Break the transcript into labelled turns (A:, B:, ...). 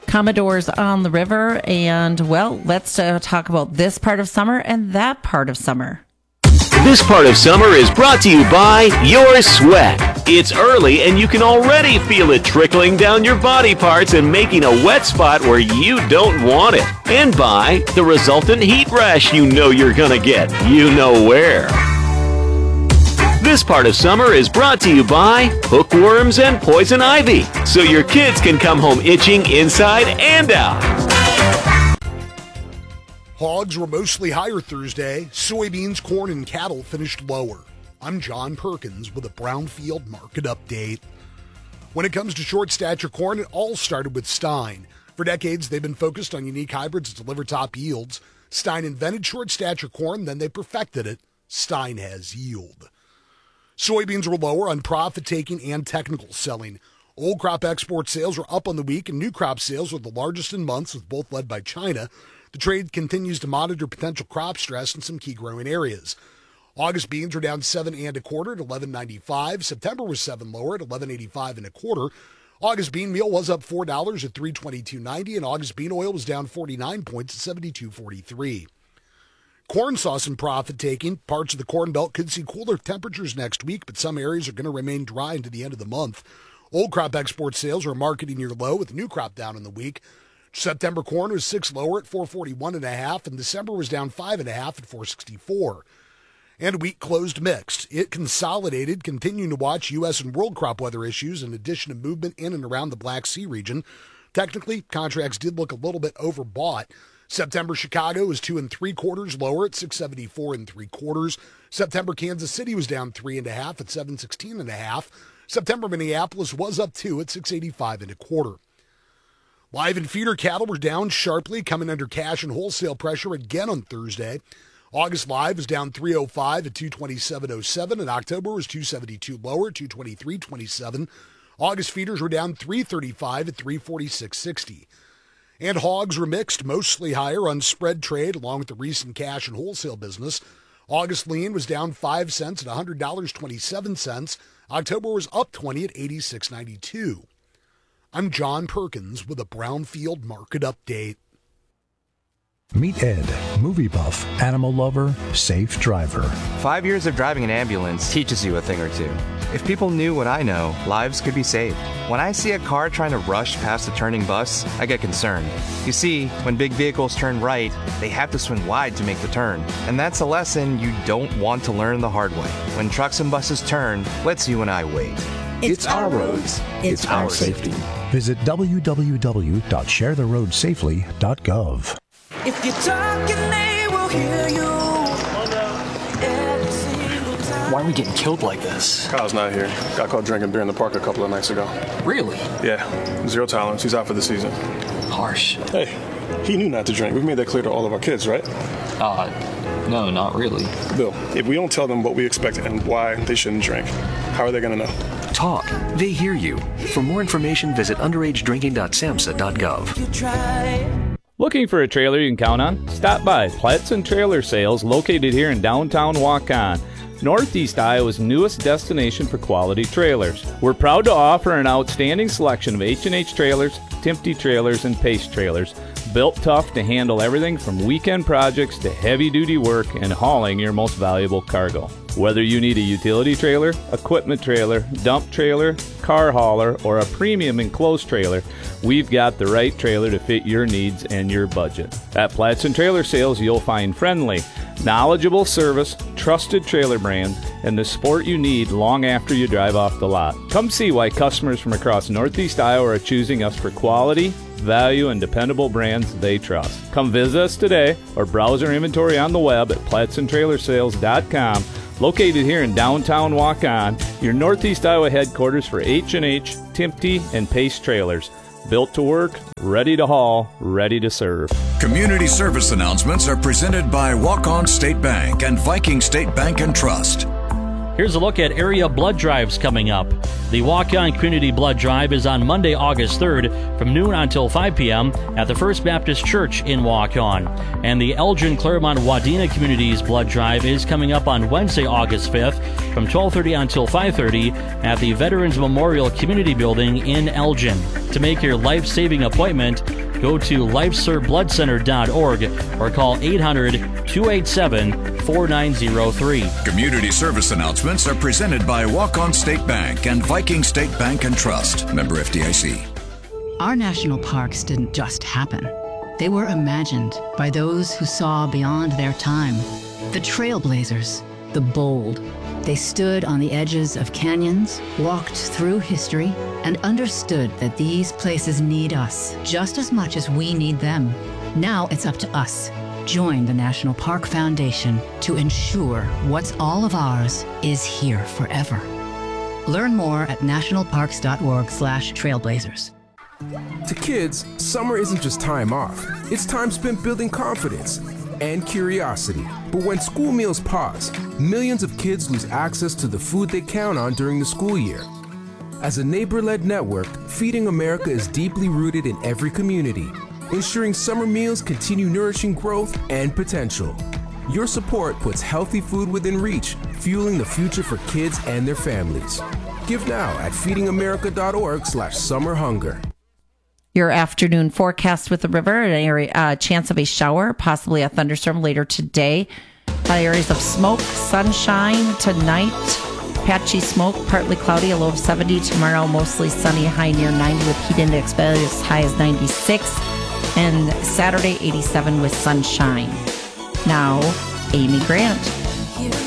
A: Commodores on the river. And, well, let's talk about this part of summer and that part of summer.
B: This part of summer is brought to you by Your Sweat. It's early and you can already feel it trickling down your body parts and making a wet spot where you don't want it. And by the resultant heat rash you know you're gonna get, you know where. This part of summer is brought to you by hookworms and poison ivy, so your kids can come home itching inside and out.
C: Hogs were mostly higher Thursday. Soybeans, corn, and cattle finished lower. I'm John Perkins with a Brownfield Market Update. When it comes to short stature corn, it all started with Stein. For decades, they've been focused on unique hybrids that deliver top yields. Stein invented short stature corn, then they perfected it. Stein has yield. Soybeans were lower on profit-taking and technical selling. Old crop export sales were up on the week, and new crop sales were the largest in months, with both led by China. The trade continues to monitor potential crop stress in some key growing areas. August beans were down 7 1/4 at $11.95. September was 7 lower at $11.85 1/4. August bean meal was up $4 at $322.90, and August bean oil was down 49 points at $72.43. Corn saw some profit taking. Parts of the Corn Belt could see cooler temperatures next week, but some areas are going to remain dry into the end of the month. Old crop export sales are marketing near low, with new crop down in the week. September corn was 6 lower at $441.5, and December was down 5.5 at $464. And wheat closed mixed. It consolidated, continuing to watch U.S. and world crop weather issues in addition to movement in and around the Black Sea region. Technically, contracts did look a little bit overbought. September Chicago was 2 3/4 lower at $674 3/4. September Kansas City was down 3.5 at $716.5. September Minneapolis was up 2 at $685 1/4. Live and feeder cattle were down sharply, coming under cash and wholesale pressure again on Thursday. August live was down 305 at $227.07, and October was 272 lower at $223.27. August feeders were down 335 at $346.60. And hogs were mixed, mostly higher on spread trade, along with the recent cash and wholesale business. August lean was down 5 cents at $100.27. October was up 20 at $86.92. I'm John Perkins with a Brownfield Market Update.
D: Meet Ed, movie buff, animal lover, safe driver.
E: 5 years of driving an ambulance teaches you a thing or two. If people knew what I know, lives could be saved. When I see a car trying to rush past a turning bus, I get concerned. You see, when big vehicles turn right, they have to swing wide to make the turn. And that's a lesson you don't want to learn the hard way. When trucks and buses turn, let's you and I wait.
F: It's our roads. It's our safety.
D: Visit www.sharetheroadsafely.gov.
G: If you're talking, they will hear you.
F: Why are we getting killed like this?
H: Kyle's not here. Got caught drinking beer in the park a couple of nights ago.
F: Really?
H: Yeah. 0 tolerance. He's out for the season.
F: Harsh.
H: Hey, he knew not to drink. We've made that clear to all of our kids, right?
F: No, not really.
H: Bill, if we don't tell them what we expect and why they shouldn't drink, how are they going to know?
I: Talk. They hear you. For more information, visit underagedrinking.samhsa.gov.
J: Looking for a trailer you can count on? Stop by Platson Trailer Sales, located here in downtown Waukon, Northeast Iowa's newest destination for quality trailers. We're proud to offer an outstanding selection of H&H trailers, Timpte trailers, and Pace trailers, built tough to handle everything from weekend projects to heavy-duty work and hauling your most valuable cargo. Whether you need a utility trailer, equipment trailer, dump trailer, car hauler, or a premium enclosed trailer, we've got the right trailer to fit your needs and your budget. At Platson Trailer Sales, you'll find friendly, knowledgeable service, trusted trailer brands, and the support you need long after you drive off the lot. Come see why customers from across Northeast Iowa are choosing us for quality, value, and dependable brands they trust. Come visit us today or browse our inventory on the web at PlatsonTrailersales.com. Located here in downtown Waukon, your Northeast Iowa headquarters for H&H, Timpte, and Pace trailers. Built to work, ready to haul, ready to serve.
K: Community service announcements are presented by Waukon State Bank and Viking State Bank and Trust.
L: Here's a look at area blood drives coming up. The Walk-On Community Blood Drive is on Monday, August 3rd from noon until 5 p.m. at the First Baptist Church in Walk-On. And the Elgin Claremont Wadena Community's Blood Drive is coming up on Wednesday, August 5th from 12:30 until 5:30 at the Veterans Memorial Community Building in Elgin. To make your life-saving appointment, go to lifeservebloodcenter.org or call 800-287-4903.
K: Community service announcements are presented by Walk-On State Bank and Viking State Bank and Trust. Member FDIC.
M: Our national parks didn't just happen. They were imagined by those who saw beyond their time. The trailblazers, the bold. They stood on the edges of canyons, walked through history, and understood that these places need us just as much as we need them. Now it's up to us. Join the National Park Foundation to ensure what's all of ours is here forever. Learn more at nationalparks.org/trailblazers.
N: To kids, summer isn't just time off. It's time spent building confidence and curiosity. But when school meals pause, millions of kids lose access to the food they count on during the school year. As a neighbor-led network, Feeding America is deeply rooted in every community, ensuring summer meals continue nourishing growth and potential. Your support puts healthy food within reach, fueling the future for kids and their families. Give now at feedingamerica.org/summerhunger.
A: Your afternoon forecast with the river, a chance of a shower, possibly a thunderstorm later today. Areas of smoke, sunshine tonight, patchy smoke, partly cloudy, a low of 70. Tomorrow, mostly sunny, high near 90 with heat index values as high as 96. And Saturday, 87 with sunshine. Now, Amy Grant.